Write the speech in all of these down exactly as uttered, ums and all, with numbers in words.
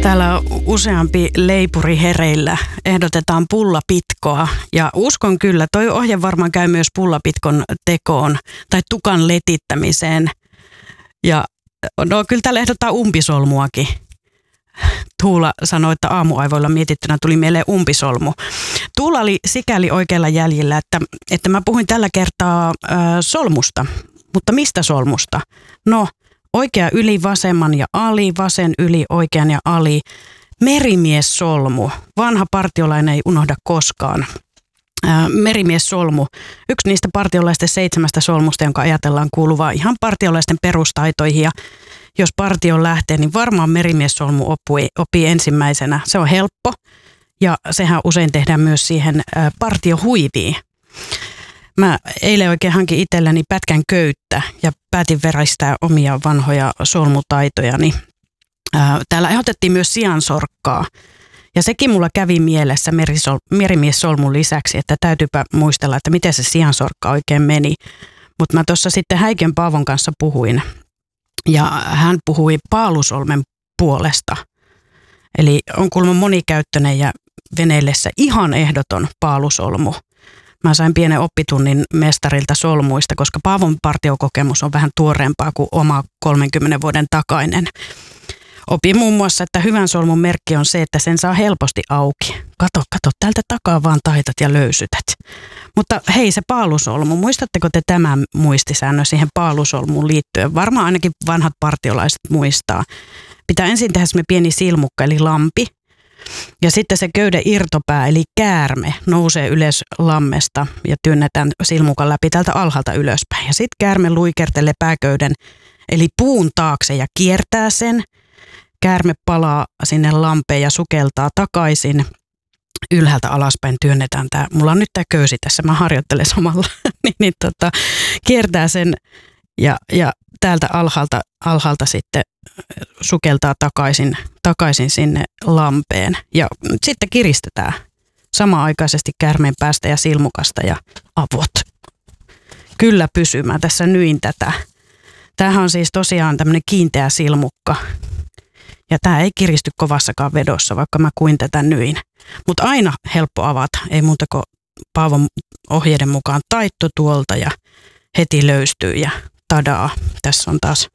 Täällä on useampi leipuri hereillä. Ehdotetaan pullapitkoa ja uskon kyllä, toi ohje varmaan käy myös pullapitkon tekoon tai tukan letittämiseen. Ja no kyllä täällä ehdottaa umpisolmuakin. Tuula sanoi, että aamuaivoilla mietittynä tuli mieleen umpisolmu. Tuula oli sikäli oikealla jäljellä, että, että mä puhuin tällä kertaa äh, solmusta. Mutta mistä solmusta? No, oikea yli vasemman ja ali, vasen yli oikean ja ali. Merimiessolmu. Vanha partiolainen ei unohda koskaan. Ää, merimiessolmu. Yksi niistä partiolaisten seitsemästä solmusta, jonka ajatellaan kuuluvaa ihan partiolaisten perustaitoihin. Ja jos partioon lähtee, niin varmaan merimiessolmu oppii, oppii ensimmäisenä. Se on helppo ja sehän usein tehdään myös siihen ää, partiohuiviin. Mä eilen oikein hankin itselleni pätkän köyttä ja päätin veristää omia vanhoja solmutaitojani. Ää, täällä ehdotettiin myös siansorkkaa ja sekin mulla kävi mielessä merisol, merimiessolmun lisäksi, että täytyypä muistella, että miten se siansorkka oikein meni. Mutta mä tuossa sitten Häikön Paavon kanssa puhuin ja hän puhui paalusolmen puolesta. Eli on kuulemma monikäyttöinen ja veneillessä ihan ehdoton paalusolmu. Mä sain pienen oppitunnin mestarilta solmuista, koska Paavon partiokokemus on vähän tuoreempaa kuin oma kolmenkymmenen vuoden takainen. Opin muun muassa, että hyvän solmun merkki on se, että sen saa helposti auki. Kato, kato, täältä takaa vaan taitat ja löysytät. Mutta hei, se paalusolmu, muistatteko te tämän muistisäännön siihen paalusolmuun liittyen? Varmaan ainakin vanhat partiolaiset muistaa. Pitää ensin tehdä semmoinen pieni silmukka eli lampi. Ja sitten se köyden irtopää eli käärme nousee ylös lammesta ja työnnetään silmukan läpi tältä alhaalta ylöspäin. Ja sitten käärme luikertelee pääköyden eli puun taakse ja kiertää sen. Käärme palaa sinne lampeen ja sukeltaa takaisin. Ylhäältä alaspäin työnnetään tämä. Mulla on nyt tämä köysi tässä, mä harjoittelen samalla. niin, niin tota, kiertää sen ja, ja täältä alhaalta, alhaalta sitten sukeltaa takaisin, takaisin sinne lampeen. Ja sitten kiristetään samanaikaisesti käärmeen päästä ja silmukasta ja avot. Kyllä pysymään. Tässä nyin tätä. Tämähän on siis tosiaan tämmöinen kiinteä silmukka. Ja tämä ei kiristy kovassakaan vedossa, vaikka mä kuin tätä nyin. Mutta aina helppo avata. Ei muuta kuin Paavon ohjeiden mukaan taitto tuolta ja heti löystyy ja tadaa. Tässä on taas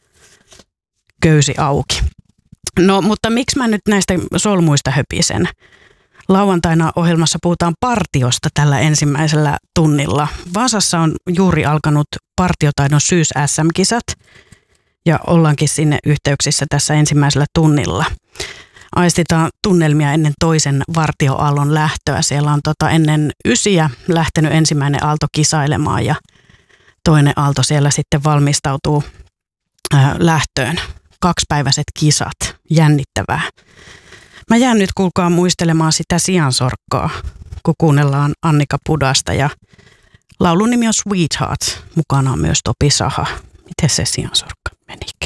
köysi auki. No, mutta miksi mä nyt näistä solmuista höpisen? Lauantaina ohjelmassa puhutaan partiosta tällä ensimmäisellä tunnilla. Vaasassa on juuri alkanut partiotaidon syys-äs äm-kisat ja ollaankin sinne yhteyksissä tässä ensimmäisellä tunnilla. Aistitaan tunnelmia ennen toisen vartioaallon lähtöä. Siellä on tota ennen ysiä lähtenyt ensimmäinen aalto kisailemaan ja toinen aalto siellä sitten valmistautuu ää, lähtöön. Kaksipäiväiset kisat. Jännittävää. Mä jään nyt kuulkaa muistelemaan sitä siansorkkaa, kun kuunnellaan Annika Pudasta ja laulun nimi on Sweetheart. Mukana on myös Topi Saha. Miten se siansorkka menikään?